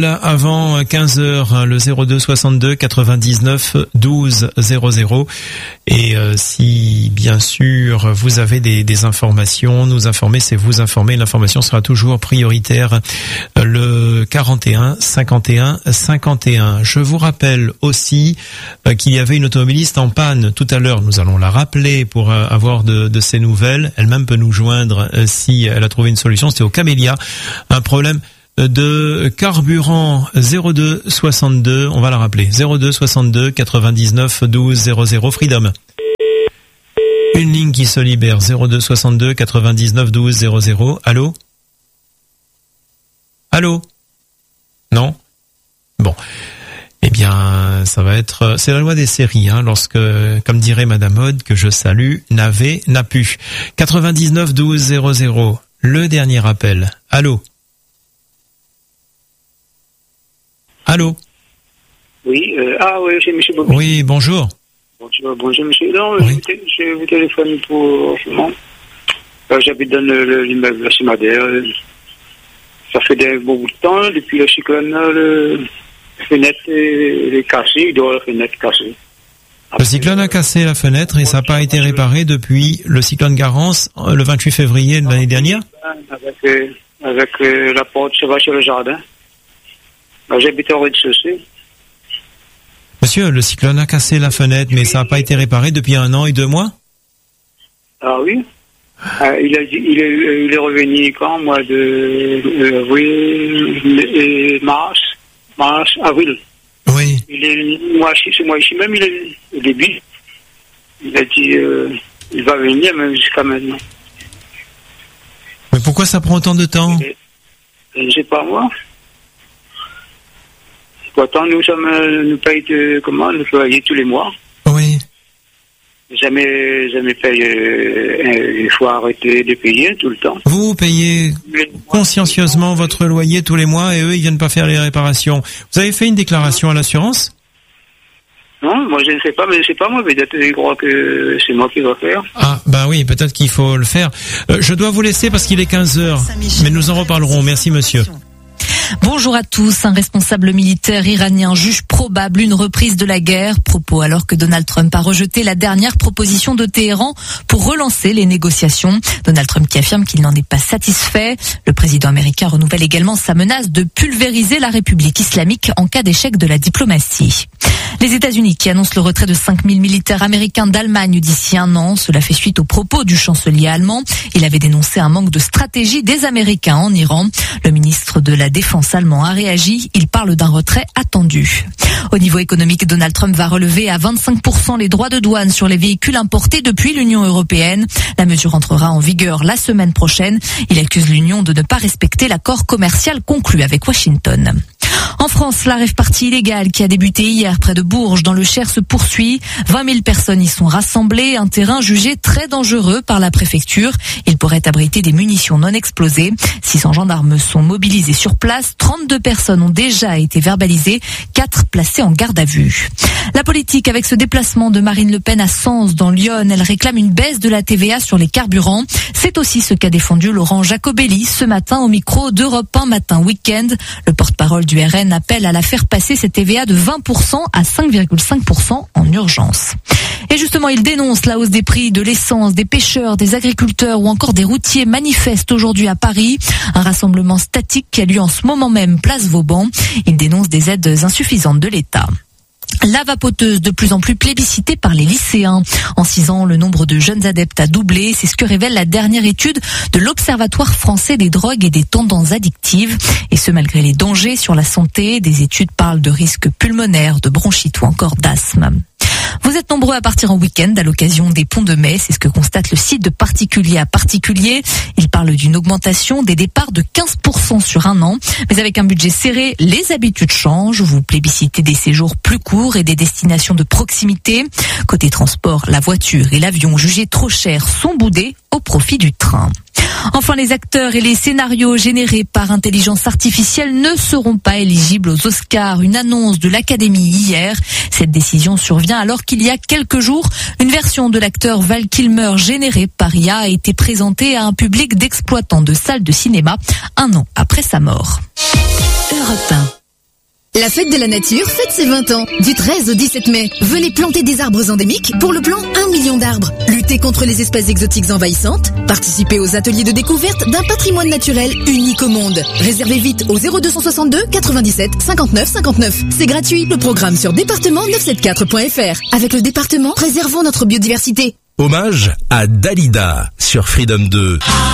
Avant 15h, le 02 62 99 12 00. Et si bien sûr vous avez des informations, nous informer, c'est vous informer. L'information sera toujours prioritaire. Le 41 51 51. Je vous rappelle aussi qu'il y avait une automobiliste en panne tout à l'heure. Nous allons la rappeler pour avoir de ses nouvelles. Elle-même peut nous joindre si elle a trouvé une solution. C'était au Camélia. Un problème de carburant. 02 62, on va la rappeler, 02 62 99 12 00. Freedom. Une ligne qui se libère, 02 62 99 12 00. Allô? Allô? Non? Bon. Eh bien, ça va être, c'est la loi des séries, lorsque, comme dirait Madame Aude, que je salue, n'a pu. 99 12 00. Le dernier appel. Allô? Allô? Oui, oui, c'est M. Bobby. Oui, bonjour. Bonjour, monsieur. Non, oui. Je vous téléphone pour... j'habite dans l'immeuble à Madère. Ça fait un bon bout de temps, depuis le cyclone, la fenêtre est cassée, il doit avoir la fenêtre cassée. Le cyclone a cassé la fenêtre et ça n'a pas été réparé depuis le cyclone Garance, le 28 février de l'année dernière? Avec la porte, ça va sur le jardin. J'habite au rez-de-chaussée. Monsieur, le cyclone a cassé la fenêtre, mais ça n'a pas été réparé depuis 1 an et 2 mois? Ah oui? Il est revenu quand? Mois de mars, avril. Oui. Ce mois-ci même, au début, il a dit il va venir même jusqu'à maintenant. Mais pourquoi ça prend autant de temps? Je ne sais pas moi. Pourtant, nous payons nous payons tous les mois. Oui. Jamais payé, il faut arrêter de payer tout le temps. Vous payez consciencieusement votre loyer tous les mois et eux, ils viennent pas faire les réparations. Vous avez fait une déclaration à l'assurance? Non, moi je ne sais pas, mais c'est pas moi, peut-être je crois que c'est moi qui dois faire. Ah, bah oui, peut-être qu'il faut le faire. Je dois vous laisser parce qu'il est 15h, mais nous en reparlerons. Merci monsieur. Bonjour à tous. Un responsable militaire iranien juge probable une reprise de la guerre. Propos alors que Donald Trump a rejeté la dernière proposition de Téhéran pour relancer les négociations. Donald Trump qui affirme qu'il n'en est pas satisfait. Le président américain renouvelle également sa menace de pulvériser la République islamique en cas d'échec de la diplomatie. Les États-Unis qui annoncent le retrait de 5000 militaires américains d'Allemagne d'ici 1 an. Cela fait suite aux propos du chancelier allemand. Il avait dénoncé un manque de stratégie des Américains en Iran. Le ministre de la Défense allemand a réagi. Il parle d'un retrait attendu. Au niveau économique, Donald Trump va relever à 25% les droits de douane sur les véhicules importés depuis l'Union européenne. La mesure entrera en vigueur la semaine prochaine. Il accuse l'Union de ne pas respecter l'accord commercial conclu avec Washington. En France, la rave-party illégale qui a débuté hier près de Bourges dans le Cher se poursuit. 20 000 personnes y sont rassemblées, un terrain jugé très dangereux par la préfecture. Il pourrait abriter des munitions non explosées. 600 gendarmes sont mobilisés sur place. 32 personnes ont déjà été verbalisées, 4 placées en garde à vue. La politique avec ce déplacement de Marine Le Pen à Sens dans l'Yonne. Elle réclame une baisse de la TVA sur les carburants. C'est aussi ce qu'a défendu Laurent Jacobelli ce matin au micro d'Europe 1 Matin Week-end. Le porte-parole du RN appelle à la faire passer cette TVA de 20% à 5,5% en urgence. Et justement, il dénonce la hausse des prix de l'essence. Des pêcheurs, des agriculteurs ou encore des routiers manifestent aujourd'hui à Paris. Un rassemblement statique qui a lieu en ce moment même place Vauban. Il dénonce des aides insuffisantes de l'État. La vapoteuse de plus en plus plébiscitée par les lycéens. En 6 ans, le nombre de jeunes adeptes a doublé. C'est ce que révèle la dernière étude de l'Observatoire français des drogues et des tendances addictives. Et ce, malgré les dangers sur la santé. Des études parlent de risques pulmonaires, de bronchite ou encore d'asthme. Vous êtes nombreux à partir en week-end à l'occasion des ponts de mai. C'est ce que constate le site de Particulier à Particulier. Il parle d'une augmentation des départs de 15% sur 1 an. Mais avec un budget serré, les habitudes changent. Vous plébiscitez des séjours plus courts et des destinations de proximité. Côté transport, la voiture et l'avion jugés trop chers sont boudés au profit du train. Enfin, les acteurs et les scénarios générés par intelligence artificielle ne seront pas éligibles aux Oscars. Une annonce de l'Académie hier. Cette décision survient alors qu'il y a quelques jours, une version de l'acteur Val Kilmer générée par IA a été présentée à un public d'exploitants de salles de cinéma 1 an après sa mort. Europe 1. La fête de la nature fête ses 20 ans, du 13 au 17 mai. Venez planter des arbres endémiques pour le plan 1 million d'arbres. Lutter contre les espèces exotiques envahissantes. Participez aux ateliers de découverte d'un patrimoine naturel unique au monde. Réservez vite au 0262 97 59 59. C'est gratuit. Le programme sur département974.fr. Avec le département, préservons notre biodiversité. Hommage à Dalida sur Freedom 2.